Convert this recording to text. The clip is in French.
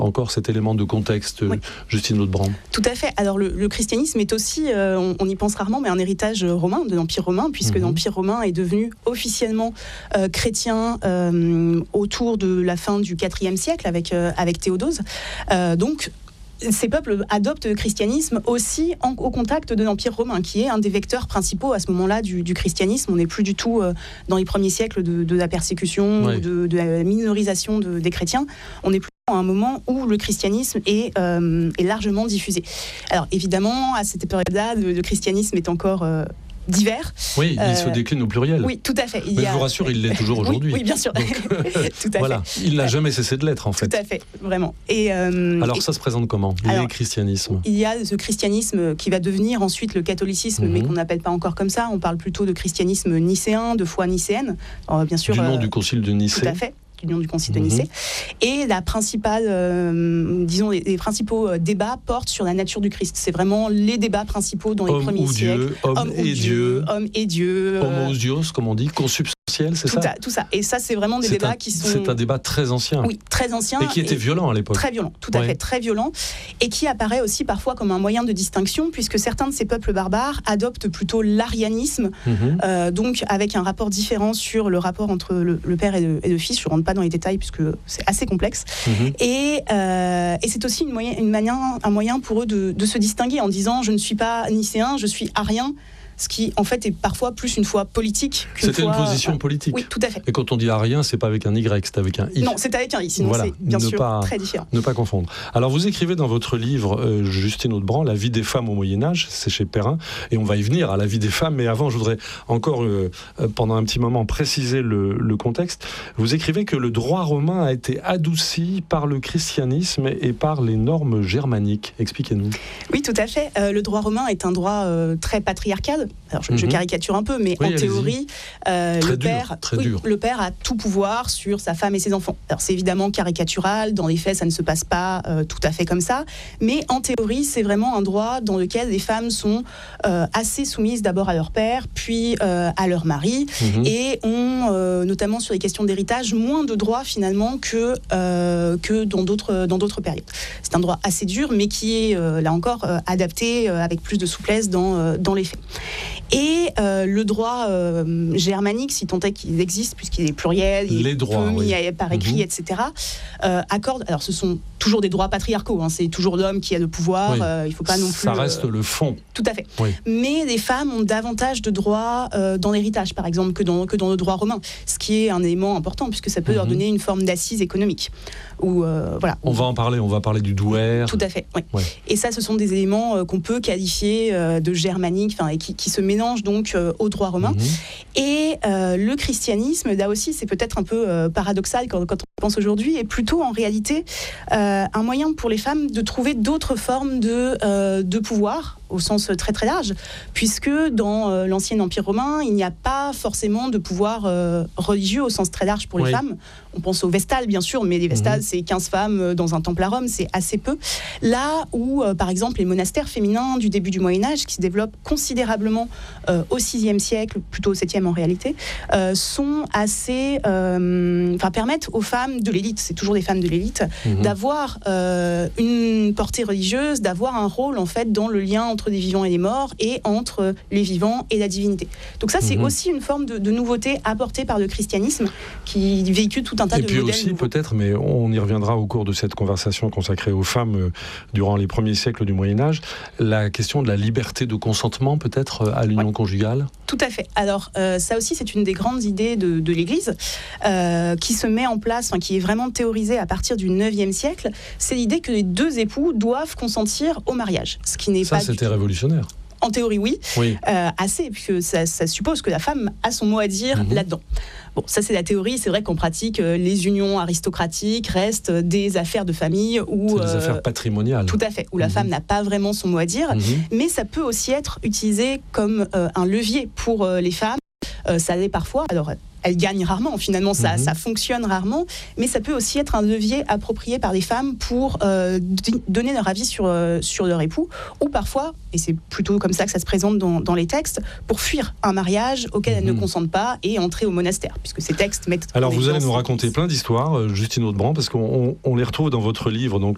encore cet élément de contexte, Oui. Justine Hautebrand. Tout à fait. Alors le christianisme est aussi, on y pense rarement, mais un héritage romain, de l'Empire romain, puisque l'Empire romain est devenu officiellement chrétien autour de la fin du IVe siècle avec Théodose. Donc ces peuples adoptent le christianisme aussi au contact de l'Empire romain, qui est un des vecteurs principaux à ce moment-là du christianisme. On n'est plus du tout dans les premiers siècles de la persécution, ou de la minorisation des chrétiens. On est plus à un moment où le christianisme est largement diffusé. Alors évidemment, à cette période-là, le christianisme est encore divers. Oui, il se décline au pluriel. Oui, tout à fait. Mais je vous rassure, il l'est toujours aujourd'hui. Oui, bien sûr. Donc, tout à voilà, fait. il n'a jamais cessé de l'être, en fait. Tout à fait, vraiment. Alors, ça se présente comment, les christianismes? Il y a ce christianisme qui va devenir ensuite le catholicisme, mais qu'on n'appelle pas encore comme ça. On parle plutôt de christianisme nicéen, de foi nicéenne. Alors, bien sûr, du nom du concile de Nicée. Tout à fait. Du nom du concile de Nicée. Et la principale, disons, les principaux débats portent sur la nature du Christ. C'est vraiment les débats principaux dans les premiers siècles. Homme et Dieu. Homme et Dieu. Homousios, comme on dit, consubstantiel, c'est ça? Tout ça. Et ça, c'est vraiment des débats qui sont... C'est un débat très ancien. Oui, très ancien. Et qui était violent à l'époque. Très violent, tout à fait, très violent. Et qui apparaît aussi parfois comme un moyen de distinction, puisque certains de ces peuples barbares adoptent plutôt l'arianisme, donc avec un rapport différent sur le rapport entre le père et le fils. Je ne rentre pas dans les détails, puisque c'est assez complexe. Et c'est aussi un moyen pour eux de se distinguer en disant « je ne suis pas nicéen, je suis arien ». Ce qui, en fait, est parfois plus une foi politique qu'une C'était une position politique. Oui, tout à fait. Et quand on dit arien, c'est pas avec un Y, c'est avec un I. Non, c'est avec un I, sinon voilà. c'est bien sûr très différent. Ne pas confondre. Alors, vous écrivez dans votre livre, Justine Hautebrand, La vie des femmes au Moyen-Âge, c'est chez Perrin, et on va y venir à la vie des femmes, mais avant, je voudrais encore, pendant un petit moment, préciser le contexte. Vous écrivez que le droit romain a été adouci par le christianisme et par les normes germaniques. Expliquez-nous. Oui, tout à fait. Le droit romain est un droit très patriarcal. Alors, je caricature un peu, mais en théorie, le père a tout pouvoir sur sa femme et ses enfants. Alors, c'est évidemment caricatural. Dans les faits, ça ne se passe pas tout à fait comme ça. Mais en théorie, c'est vraiment un droit dans lequel les femmes sont assez soumises d'abord à leur père, puis à leur mari, et ont, notamment sur les questions d'héritage, moins de droits finalement que dans d'autres périodes. C'est un droit assez dur, mais qui est, là encore, adapté avec plus de souplesse dans les faits. Et le droit germanique, si tant est qu'il existe, puisqu'il est pluriel, il est mis par écrit, etc., accorde... Alors, ce sont toujours des droits patriarcaux, c'est toujours l'homme qui a le pouvoir, il ne faut pas non plus... Ça reste le fond. Tout à fait. Mais les femmes ont davantage de droits dans l'héritage, par exemple, que dans le droit romain, ce qui est un élément important, puisque ça peut leur donner une forme d'assise économique. Voilà. On va parler du douaire. Tout à fait, oui. Et ça, ce sont des éléments qu'on peut qualifier de germaniques, et qui se mélangent donc au droit romain. Et le christianisme, là aussi, c'est peut-être un peu paradoxal quand on pense aujourd'hui, est plutôt en réalité un moyen pour les femmes de trouver d'autres formes de pouvoir, au sens très très large, puisque dans l'ancien Empire romain, il n'y a pas forcément de pouvoir religieux au sens très large pour les femmes. On pense aux vestales, bien sûr, mais les vestales, c'est 15 femmes dans un temple à Rome, c'est assez peu. Là où, par exemple, les monastères féminins du début du Moyen-Âge, qui se développent considérablement au VIe siècle, plutôt au VIIe en réalité, sont assez... permettent aux femmes de l'élite, c'est toujours des femmes de l'élite, d'avoir une portée religieuse, d'avoir un rôle, en fait, dans le lien entre les vivants et les morts, et entre les vivants et la divinité. Donc ça, c'est aussi une forme de nouveauté apportée par le christianisme, qui véhicule tout un tas de modèles. Et puis aussi, peut-être, mais on y reviendra au cours de cette conversation consacrée aux femmes durant les premiers siècles du Moyen-Âge, la question de la liberté de consentement, peut-être, à l'union conjugale. Tout à fait. Alors, ça aussi, c'est une des grandes idées de l'Église, qui se met en place, qui est vraiment théorisée à partir du IXe siècle. C'est l'idée que les deux époux doivent consentir au mariage. Ce qui n'est pas... Ça, c'était révolutionnaire. En théorie, oui. Assez, puisque ça suppose que la femme a son mot à dire là-dedans. Bon, ça, c'est la théorie. C'est vrai qu'en pratique, les unions aristocratiques restent des affaires de famille ou... C'est des affaires patrimoniales. Tout à fait, où la femme n'a pas vraiment son mot à dire. Mais ça peut aussi être utilisé comme un levier pour les femmes. Ça l'est parfois. Alors, elles gagnent rarement, finalement, ça fonctionne rarement, mais ça peut aussi être un levier approprié par les femmes pour donner leur avis sur leur époux, ou parfois, et c'est plutôt comme ça que ça se présente dans les textes, pour fuir un mariage auquel elles ne consentent pas et entrer au monastère, puisque ces textes mettent... Alors vous allez nous raconter plein d'histoires, Justine Hautebrand, parce qu'on les retrouve dans votre livre, donc